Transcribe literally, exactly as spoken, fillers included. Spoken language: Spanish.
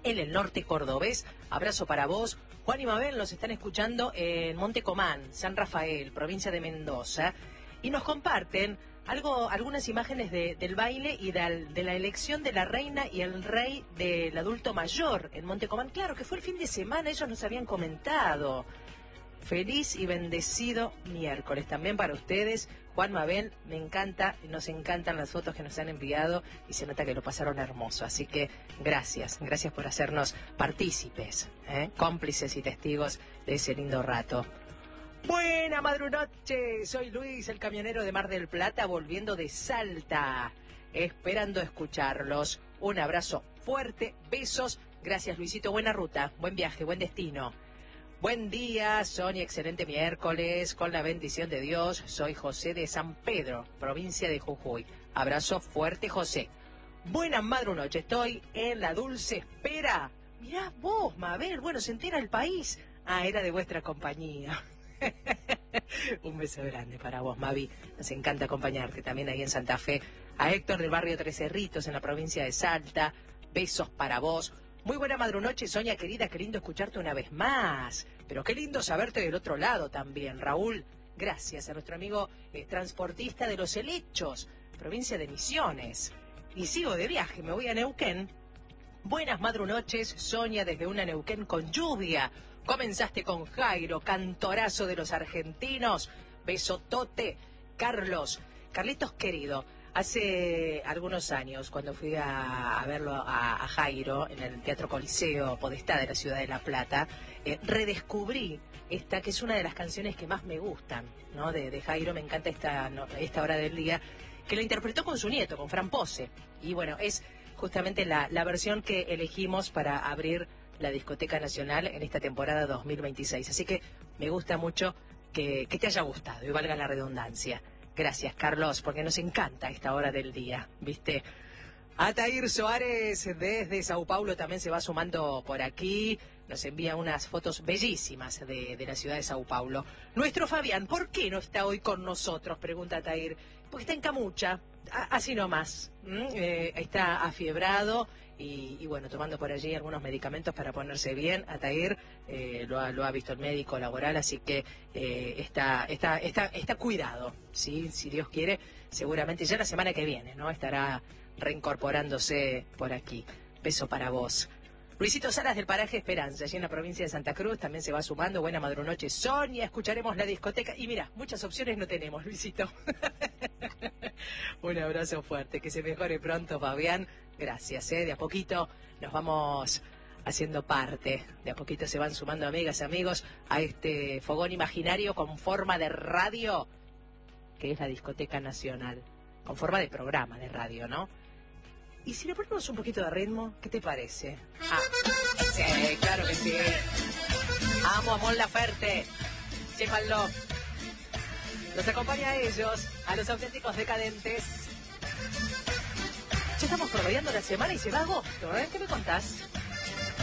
en el norte cordobés. Abrazo para vos. Juan y Mabel nos están escuchando en Monte Comán, San Rafael, provincia de Mendoza, y nos comparten algo, algunas imágenes de, del baile y de, de la elección de la reina y el rey del adulto mayor en Monte Comán. Claro que fue el fin de semana, ellos nos habían comentado. Feliz y bendecido miércoles también para ustedes. Juan, Mabel, me encanta, nos encantan las fotos que nos han enviado y se nota que lo pasaron hermoso. Así que gracias, gracias por hacernos partícipes, ¿eh? cómplices y testigos de ese lindo rato. Buena madrunoche, soy Luis, el camionero de Mar del Plata, volviendo de Salta, esperando escucharlos. Un abrazo fuerte, besos, gracias Luisito, buena ruta, buen viaje, buen destino. Buen día, Sonia, excelente miércoles, con la bendición de Dios. Soy José de San Pedro, provincia de Jujuy. Abrazo fuerte, José. Buena madrunoche, estoy en la dulce espera. Mirá vos, Mabel, bueno, se entera el país. Ah, era de vuestra compañía. Un beso grande para vos, Mavi. Nos encanta acompañarte también ahí en Santa Fe. A Héctor del barrio Tres Cerritos, en la provincia de Salta. Besos para vos. Muy buena madrunoche, Sonia querida, qué lindo escucharte una vez más. Pero qué lindo saberte del otro lado también, Raúl. Gracias a nuestro amigo eh, transportista de Los Helechos, provincia de Misiones. Y sigo de viaje, me voy a Neuquén. Buenas madrunoches, Sonia, desde una Neuquén con lluvia. Comenzaste con Jairo, cantorazo de los argentinos. Besotote, Carlos. Carlitos querido. Hace algunos años, cuando fui a, a verlo a, a Jairo en el Teatro Coliseo Podestá de la ciudad de La Plata, eh, redescubrí esta, que es una de las canciones que más me gustan, ¿no? De, de Jairo, me encanta esta, no, esta hora del día, que la interpretó con su nieto, con Fran Pose. Y bueno, es justamente la, la versión que elegimos para abrir la Discoteca Nacional en esta temporada dos mil veintiséis. Así que me gusta mucho que, que te haya gustado, y valga la redundancia. Gracias, Carlos, porque nos encanta esta hora del día, ¿viste? Atair Soares desde Sao Paulo también se va sumando por aquí. Nos envía unas fotos bellísimas de, de la ciudad de Sao Paulo. Nuestro Fabián, ¿por qué no está hoy con nosotros? Pregunta Atair. Porque está en Camucha, a, así nomás. ¿Mm? Eh, está afiebrado y, y bueno, tomando por allí algunos medicamentos para ponerse bien. Atair eh, lo, ha, lo ha visto el médico laboral, así que eh, está, está, está, está cuidado, ¿sí? Si Dios quiere, seguramente ya la semana que viene, ¿no? Estará reincorporándose por aquí. Beso para vos. Luisito Salas del paraje Esperanza, allí en la provincia de Santa Cruz, también se va sumando. Buena madrunoche, Sonia, escucharemos la discoteca. Y mira, muchas opciones no tenemos, Luisito. Un abrazo fuerte, que se mejore pronto, Fabián. Gracias, ¿eh? De a poquito nos vamos haciendo parte. De a poquito se van sumando amigas, amigos, a este fogón imaginario con forma de radio, que es la Discoteca Nacional. Con forma de programa de radio, ¿no? ¿Y si le ponemos un poquito de ritmo? ¿Qué te parece? Ah, sí, claro que sí. Amo a Mon Laferte. Sépanlo. Los acompaña a ellos, a los auténticos decadentes. Ya estamos promediando la semana y se va agosto, ¿eh? ¿Qué me contás?